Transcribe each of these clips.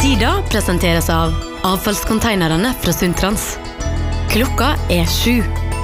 Sida presenteres av avfallskonteinerne fra Sundtrans. Klokka 7.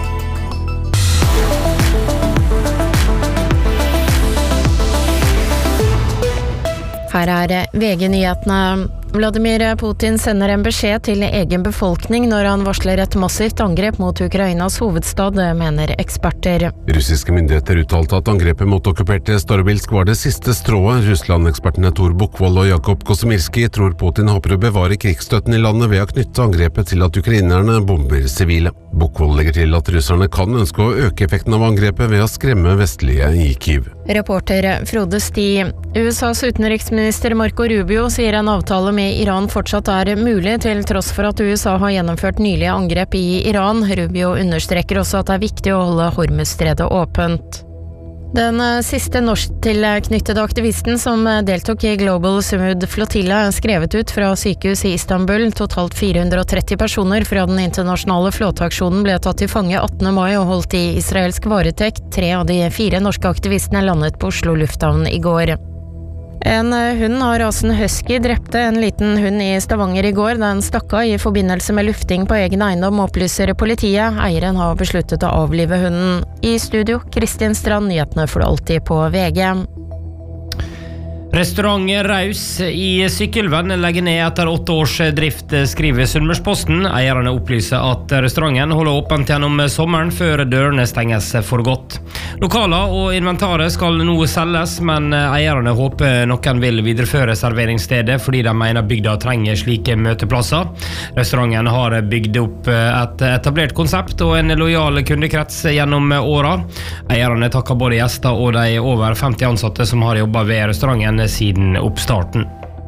Her VG-nyhetene. Vladimir Putin sender en beskjed til egen befolkning når han varsler et massivt angrep mot Ukrainas hovedstad, mener eksperter. Russiske myndigheter uttalte at angrepet mot okkuperte Starobilsk var det siste strået. Russland-ekspertene Tor Buchwald og Jakob Kosemirski tror Putin håper å bevare krigsstøtten i landet ved å knytte angrepet til at ukrainerne bomber sivile. Buchwald legger til at russerne kan ønske å øke effekten av angrepet ved å skremme vestlige i Kyiv. Reporter Frode Sti. USAs utenriksminister Marco Rubio sier en avtale med Iran fortsatt mulig, til tross for at USA har gjennomført nylige angrep i Iran. Rubio understreker også at det viktig å holde Hormuzstredet åpent. Den siste norsktilknyttede aktivisten som deltok i Global Sumud Flotilla skrevet ut fra sykehus i Istanbul. Totalt 430 personer fra den internasjonale flåteaksjonen ble tatt til fange 18. mai og holdt i israelsk varetekt. 3 av de 4 norske aktivistene landet på Oslo lufthavn i går. En hund av rasen husky drepte en liten hund i Stavanger i går. Den stakk av i forbindelse med lufting på egen eiendom, opplyser politiet. Eieren har besluttet å avlive hunden. I studio, Kristin Strand, nyhetene får du alltid på VG. Restaurant Raus i Sykkylven legger ned etter 8 års drift, skriver Sunnmørsposten. Eierne opplyser at restauranten holder åpent gjennom sommeren før dørene stenges for godt. Lokaler og inventaret skal nå selges, men eierne håper noen vil videreføre serveringsstedet fordi de mener bygda trenger slike møteplasser. Restauranten har bygd opp et etablert konsept og en lojal kundekrets gjennom åra. Eierne takker både gjester og de over 50 ansatte som har jobbet ved restauranten siden oppstarten.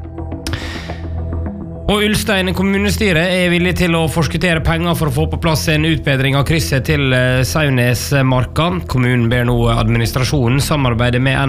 Og Ulstein kommunestyre villig til å forskuttere penger for å få på plass en utbedring av krysset til Saunesmarka. Kommunen ber nå administrasjonen samarbeide med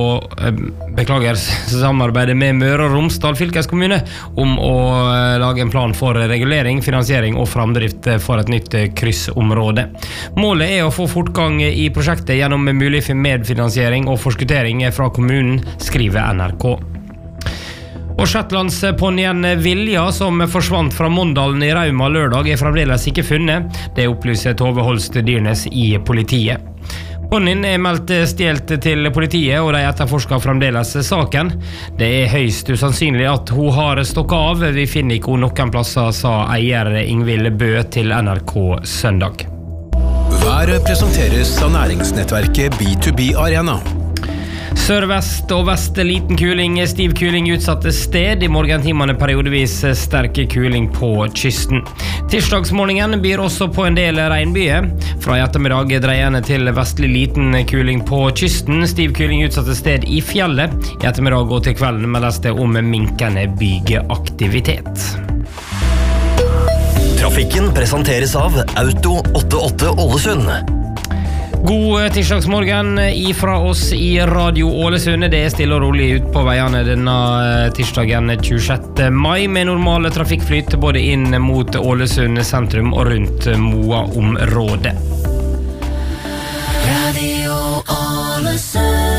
samarbeide med Møre og Romsdal fylkeskommune om å lage en plan for regulering, finansiering og framdrift for et nytt kryssområde. Målet å få fortgang i prosjektet gjennom mulig medfinansiering og forskutering fra kommunen, skriver NRK. Og Shetlandsponyen Vilja, som forsvant fra Mondalen i Rauma lørdag, fremdeles ikke funnet. Det opplyser Tove Holst Dyrnes i politiet. Ponyen meldt stjelt til politiet, og de etterforsker fremdeles saken. Det høyst usannsynlig at hun har stokket av. Vi finner ikke hun noen plasser, sa eier Ingvild Bø til NRK søndag. Været presenteres av næringsnettverket B2B Arena. Sør-vest og vest liten kuling, stiv kuling utsatte sted. I morgentimene periodevis sterke kuling på kysten. Tirsdagsmorgenen byr også på en del regnbyer. Fra i ettermiddag dreiende til vestlig liten kuling på kysten. Stiv kuling utsatte sted i fjellet. I ettermiddag og til kvelden meldes det om minkende bygeaktivitet. Trafikken presenteres av Auto 88 Ålesund. God tirsdagsmorgen ifra oss i Radio Ålesund. Det stille og rolig ut på veiene denne tirsdagen 26. mai med normale trafikkflyt både inn mot Ålesund sentrum og rundt Moa-området. Radio Ålesund.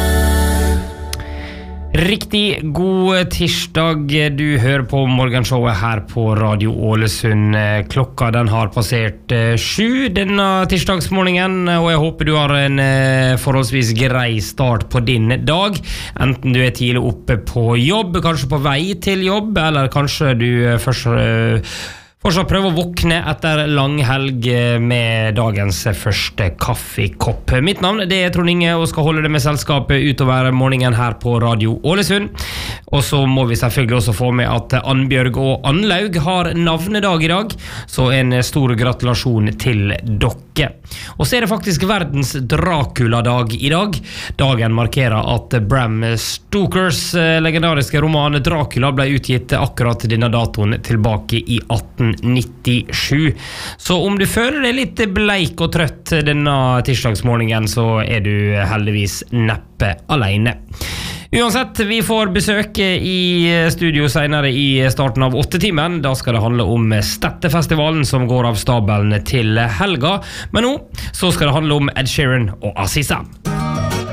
Riktig god tirsdag, du hører på morgenshowet her på Radio Ålesund. Klokka den har passert 7 denne tirsdagsmorgenen, og jeg håper du har en forholdsvis grei start på din dag. Enten du tidlig oppe på jobb, kanskje på vei til jobb, eller kanskje du fortsatt prøve å våkne etter lang helg med dagens første kaffekopp. Mitt navn det Trond Inge, og skal holde det med selskapet utover morgenen her på Radio Ålesund. Og så må vi selvfølgelig også få med at Annbjørg og Annlaug har navnedag i dag, så en stor gratulasjon til dere. Og så det faktisk verdens Dracula-dag i dag. Dagen markerer at Bram Stokers legendariske roman Dracula ble utgitt akkurat denne datoen tilbake i 1897. Så om du føler deg litt bleik og trøtt denne tirsdagsmorgenen, så du heldigvis neppe alene. Uansett, vi får besøk i studio senere i starten av 8-timen. Da skal det handle om Stettefestivalen som går av stabelen til helga. Men nå så skal det handle om Ed Sheeran og Aziza.